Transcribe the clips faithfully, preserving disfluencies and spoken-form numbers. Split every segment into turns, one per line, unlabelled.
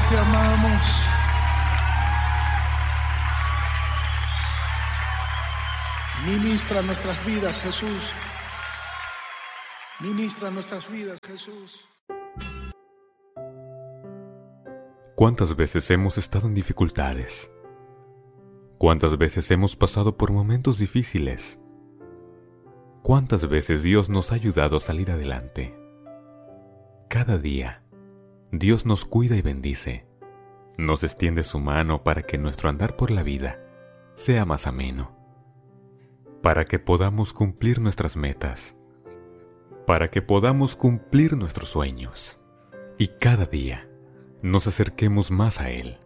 te amamos. Ministra nuestras vidas, Jesús. Ministra nuestras vidas, Jesús.
¿Cuántas veces hemos estado en dificultades? ¿Cuántas veces hemos pasado por momentos difíciles? ¿Cuántas veces Dios nos ha ayudado a salir adelante? Cada día, Dios nos cuida y bendice. Nos extiende su mano para que nuestro andar por la vida sea más ameno, para que podamos cumplir nuestras metas, para que podamos cumplir nuestros sueños y cada día nos acerquemos más a Él.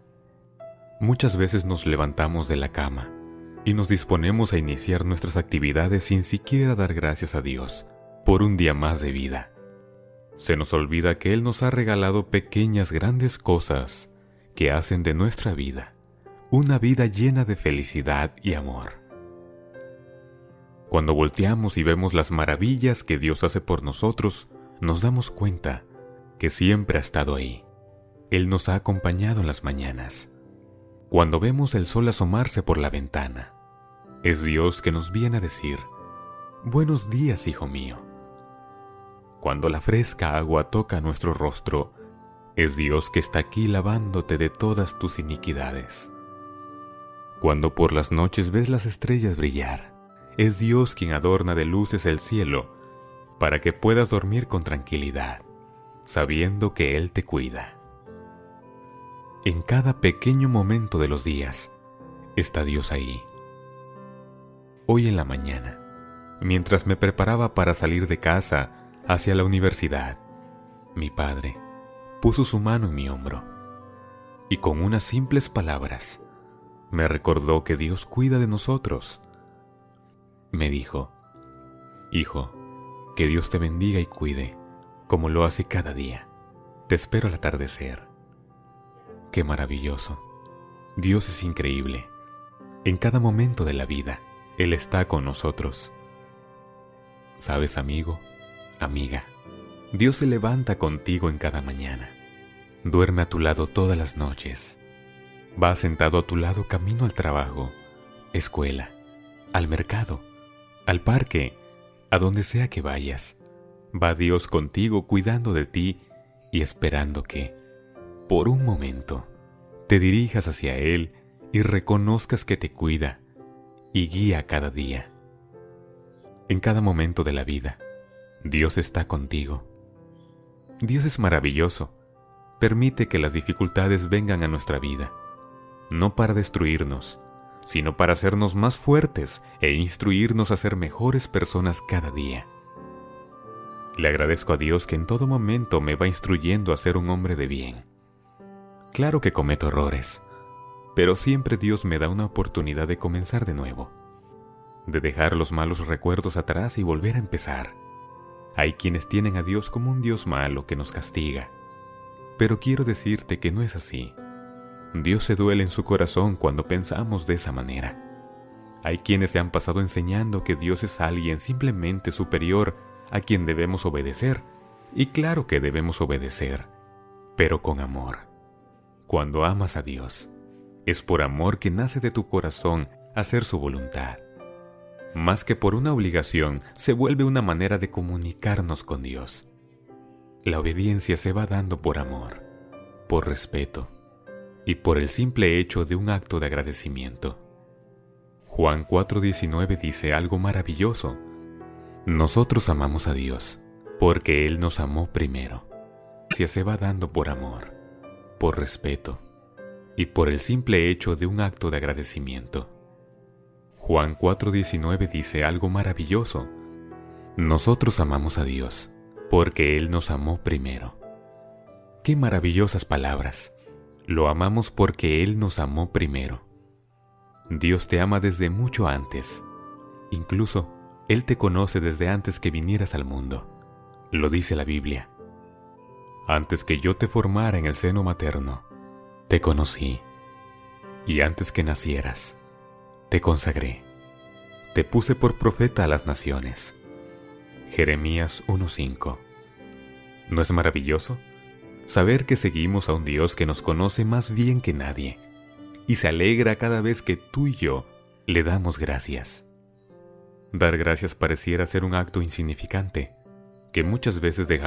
Muchas veces nos levantamos de la cama y nos disponemos a iniciar nuestras actividades sin siquiera dar gracias a Dios por un día más de vida. Se nos olvida que Él nos ha regalado pequeñas, grandes cosas que hacen de nuestra vida una vida llena de felicidad y amor. Cuando volteamos y vemos las maravillas que Dios hace por nosotros, nos damos cuenta que siempre ha estado ahí. Él nos ha acompañado en las mañanas. Cuando vemos el sol asomarse por la ventana, es Dios que nos viene a decir: «Buenos días, hijo mío». Cuando la fresca agua toca nuestro rostro, es Dios que está aquí lavándote de todas tus iniquidades. Cuando por las noches ves las estrellas brillar, es Dios quien adorna de luces el cielo para que puedas dormir con tranquilidad, sabiendo que Él te cuida. En cada pequeño momento de los días está Dios ahí. Hoy en la mañana, mientras me preparaba para salir de casa hacia la universidad, mi padre puso su mano en mi hombro y con unas simples palabras me recordó que Dios cuida de nosotros. Me dijo: «Hijo, que Dios te bendiga y cuide, como lo hace cada día. Te espero al atardecer». ¡Qué maravilloso! Dios es increíble. En cada momento de la vida, Él está con nosotros. ¿Sabes, amigo, amiga? Dios se levanta contigo en cada mañana. Duerme a tu lado todas las noches. Va sentado a tu lado camino al trabajo, escuela, al mercado, al parque, a donde sea que vayas. Va Dios contigo cuidando de ti y esperando que, por un momento, te dirijas hacia Él y reconozcas que te cuida y guía cada día. En cada momento de la vida, Dios está contigo. Dios es maravilloso. Permite que las dificultades vengan a nuestra vida, no para destruirnos, sino para hacernos más fuertes e instruirnos a ser mejores personas cada día. Le agradezco a Dios que en todo momento me va instruyendo a ser un hombre de bien. Claro que cometo errores, pero siempre Dios me da una oportunidad de comenzar de nuevo, de dejar los malos recuerdos atrás y volver a empezar. Hay quienes tienen a Dios como un Dios malo que nos castiga, pero quiero decirte que no es así. Dios se duele en su corazón cuando pensamos de esa manera. Hay quienes se han pasado enseñando que Dios es alguien simplemente superior a quien debemos obedecer, y claro que debemos obedecer, pero con amor. Cuando amas a Dios, es por amor que nace de tu corazón hacer su voluntad. Más que por una obligación, se vuelve una manera de comunicarnos con Dios. La obediencia se va dando por amor, por respeto, y por el simple hecho de un acto de agradecimiento. Juan cuatro diecinueve dice algo maravilloso: nosotros amamos a Dios, porque Él nos amó primero. Se va dando por amor, por respeto, y por el simple hecho de un acto de agradecimiento. Juan cuatro diecinueve dice algo maravilloso: nosotros amamos a Dios, porque Él nos amó primero. ¡Qué maravillosas palabras! Lo amamos porque Él nos amó primero. Dios te ama desde mucho antes. Incluso, Él te conoce desde antes que vinieras al mundo. Lo dice la Biblia. Antes que yo te formara en el seno materno, te conocí. Y antes que nacieras, te consagré. Te puse por profeta a las naciones. Jeremías uno cinco. ¿No es maravilloso? Saber que seguimos a un Dios que nos conoce más bien que nadie y se alegra cada vez que tú y yo le damos gracias. Dar gracias pareciera ser un acto insignificante, que muchas veces dejamos